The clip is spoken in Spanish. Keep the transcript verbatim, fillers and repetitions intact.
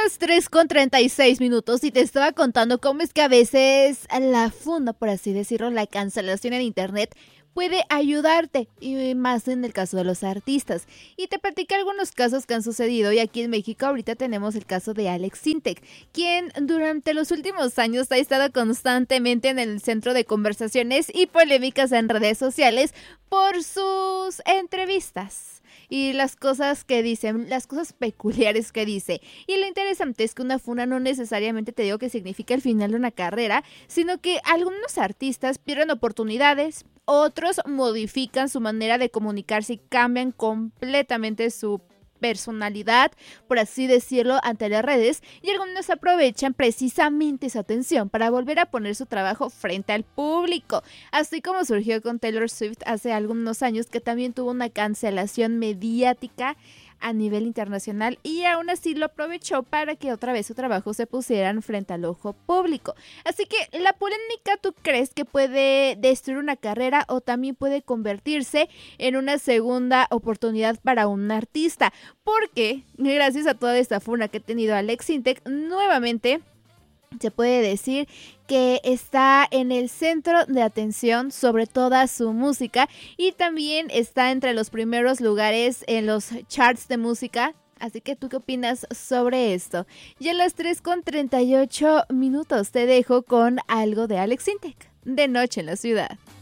las tres con treinta y seis minutos y te estaba contando cómo es que a veces la funda, por así decirlo, la cancelación en internet puede ayudarte, y más en el caso de los artistas. Y te platiqué algunos casos que han sucedido, y aquí en México ahorita tenemos el caso de Alex Sintek, quien durante los últimos años ha estado constantemente en el centro de conversaciones y polémicas en redes sociales por sus entrevistas y las cosas que dicen, las cosas peculiares que dice. Y lo interesante es que una funa no necesariamente te digo que significa el final de una carrera, sino que algunos artistas pierden oportunidades, otros modifican su manera de comunicarse y cambian completamente su personalidad, por así decirlo, ante las redes, y algunos aprovechan precisamente esa atención para volver a poner su trabajo frente al público, así como surgió con Taylor Swift hace algunos años, que también tuvo una cancelación mediática a nivel internacional y aún así lo aprovechó para que otra vez su trabajo se pusieran frente al ojo público. Así que la polémica, ¿tú crees que puede destruir una carrera o también puede convertirse en una segunda oportunidad para un artista? Porque gracias a toda esta funa que ha tenido Alex Sintek, nuevamente se puede decir que está en el centro de atención sobre toda su música y también está entre los primeros lugares en los charts de música. Así que, ¿tú qué opinas sobre esto? Y a las tres con treinta y ocho minutos te dejo con algo de Alex Sintek, De Noche en la Ciudad.